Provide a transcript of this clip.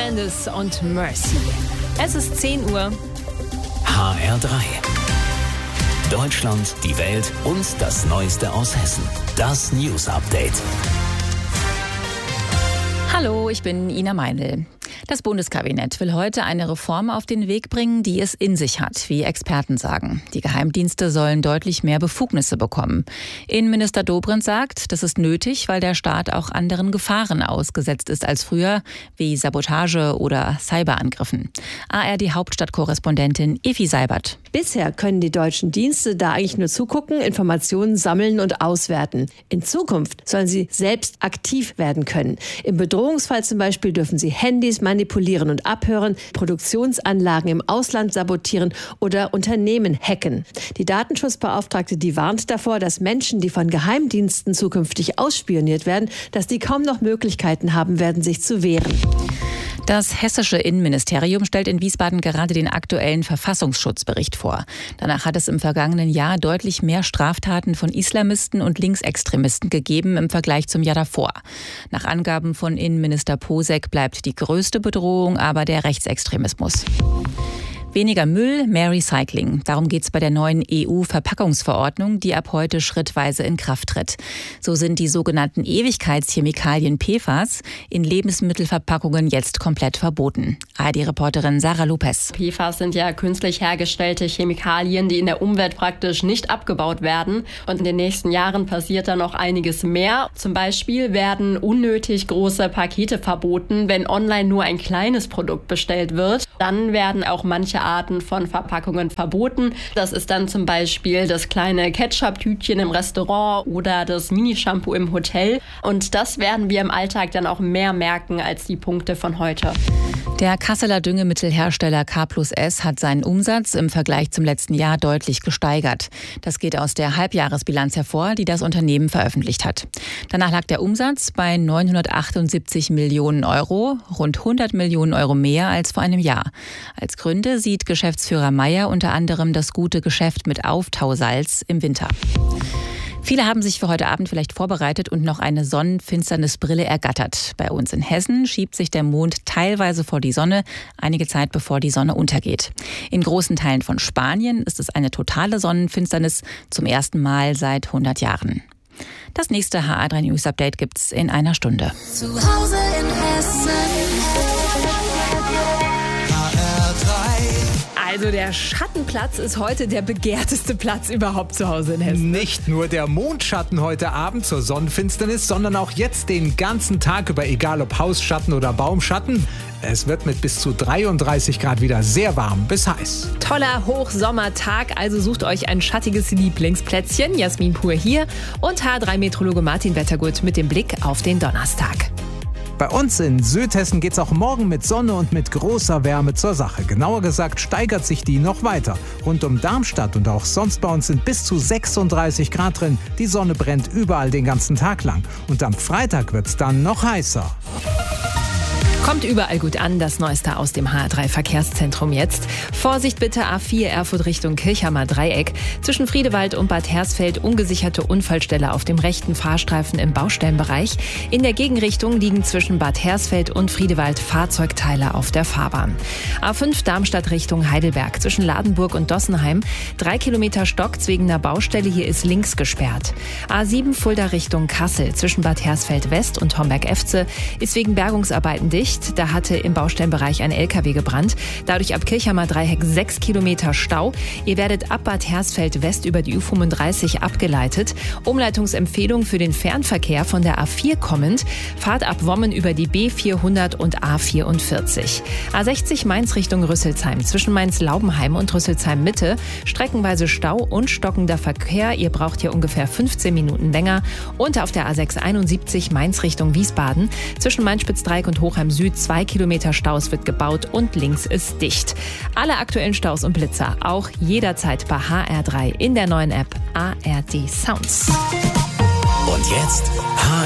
Mendes und Mercy. Es ist 10 Uhr. HR3. Deutschland, die Welt und das Neueste aus Hessen. Das News Update. Hallo, ich bin Ina Meinl. Das Bundeskabinett will heute eine Reform auf den Weg bringen, die es in sich hat, wie Experten sagen. Die Geheimdienste sollen deutlich mehr Befugnisse bekommen. Innenminister Dobrindt sagt, das ist nötig, weil der Staat auch anderen Gefahren ausgesetzt ist als früher, wie Sabotage oder Cyberangriffen. ARD-Hauptstadtkorrespondentin Evi Seibert. Bisher können die deutschen Dienste da eigentlich nur zugucken, Informationen sammeln und auswerten. In Zukunft sollen sie selbst aktiv werden können. Im Bedrohungsfall zum Beispiel dürfen sie Handys manipulieren und abhören, Produktionsanlagen im Ausland sabotieren oder Unternehmen hacken. Die Datenschutzbeauftragte, die warnt davor, dass Menschen, die von Geheimdiensten zukünftig ausspioniert werden, dass die kaum noch Möglichkeiten haben werden, sich zu wehren. Das hessische Innenministerium stellt in Wiesbaden gerade den aktuellen Verfassungsschutzbericht vor. Danach hat es im vergangenen Jahr deutlich mehr Straftaten von Islamisten und Linksextremisten gegeben im Vergleich zum Jahr davor. Nach Angaben von Innenminister Posek bleibt die größte Bedrohung aber der Rechtsextremismus. Weniger Müll, mehr Recycling. Darum geht es bei der neuen EU-Verpackungsverordnung, die ab heute schrittweise in Kraft tritt. So sind die sogenannten Ewigkeitschemikalien PFAS in Lebensmittelverpackungen jetzt komplett verboten. ARD-Reporterin Sarah Lopez. PFAS sind ja künstlich hergestellte Chemikalien, die in der Umwelt praktisch nicht abgebaut werden. Und in den nächsten Jahren passiert da noch einiges mehr. Zum Beispiel werden unnötig große Pakete verboten, wenn online nur ein kleines Produkt bestellt wird. Dann werden auch manche Arten von Verpackungen verboten. Das ist dann zum Beispiel das kleine Ketchup-Tütchen im Restaurant oder das Mini-Shampoo im Hotel. Und das werden wir im Alltag dann auch mehr merken als die Punkte von heute. Der Kasseler Düngemittelhersteller K+S hat seinen Umsatz im Vergleich zum letzten Jahr deutlich gesteigert. Das geht aus der Halbjahresbilanz hervor, die das Unternehmen veröffentlicht hat. Danach lag der Umsatz bei 978 Millionen Euro, rund 100 Millionen Euro mehr als vor einem Jahr. Als Gründe sieht Geschäftsführer Meyer unter anderem das gute Geschäft mit Auftausalz im Winter. Viele haben sich für heute Abend vielleicht vorbereitet und noch eine Sonnenfinsternisbrille ergattert. Bei uns in Hessen schiebt sich der Mond teilweise vor die Sonne, einige Zeit bevor die Sonne untergeht. In großen Teilen von Spanien ist es eine totale Sonnenfinsternis, zum ersten Mal seit 100 Jahren. Das nächste HR3 News Update gibt's in einer Stunde. Zu Hause in Hessen. Also der Schattenplatz ist heute der begehrteste Platz überhaupt zu Hause in Hessen. Nicht nur der Mondschatten heute Abend zur Sonnenfinsternis, sondern auch jetzt den ganzen Tag über, egal ob Hausschatten oder Baumschatten. Es wird mit bis zu 33 Grad wieder sehr warm bis heiß. Toller Hochsommertag, also sucht euch ein schattiges Lieblingsplätzchen. Jasmin Pur hier und H3-Meteorologe Martin Wettergut mit dem Blick auf den Donnerstag. Bei uns in Südhessen geht's auch morgen mit Sonne und mit großer Wärme zur Sache. Genauer gesagt steigert sich die noch weiter. Rund um Darmstadt und auch sonst bei uns sind bis zu 36 Grad drin. Die Sonne brennt überall den ganzen Tag lang. Und am Freitag wird's dann noch heißer. Kommt überall gut an, das Neueste aus dem HR3-Verkehrszentrum jetzt. Vorsicht bitte, A4 Erfurt Richtung Kirchhammer Dreieck. Zwischen Friedewald und Bad Hersfeld ungesicherte Unfallstelle auf dem rechten Fahrstreifen im Baustellenbereich. In der Gegenrichtung liegen zwischen Bad Hersfeld und Friedewald Fahrzeugteile auf der Fahrbahn. A5 Darmstadt Richtung Heidelberg zwischen Ladenburg und Dossenheim. 3 Kilometer Stock wegen einer Baustelle, hier ist links gesperrt. A7 Fulda Richtung Kassel zwischen Bad Hersfeld West und Homberg-Efze ist wegen Bergungsarbeiten dicht. Da hatte im Baustellenbereich ein LKW gebrannt. Dadurch ab Kirchhammer Dreieck 6 Kilometer Stau. Ihr werdet ab Bad Hersfeld West über die U35 abgeleitet. Umleitungsempfehlung für den Fernverkehr von der A4 kommend. Fahrt ab Wommen über die B400 und A44. A60 Mainz Richtung Rüsselsheim. Zwischen Mainz-Laubenheim und Rüsselsheim Mitte. Streckenweise Stau und stockender Verkehr. Ihr braucht hier ungefähr 15 Minuten länger. Und auf der A671 Mainz Richtung Wiesbaden. Zwischen Mainz-Spitzdreieck und Hochheim Süd 2 Kilometer Staus wird gebaut und links ist dicht. Alle aktuellen Staus und Blitzer auch jederzeit bei HR3 in der neuen App ARD Sounds. Und jetzt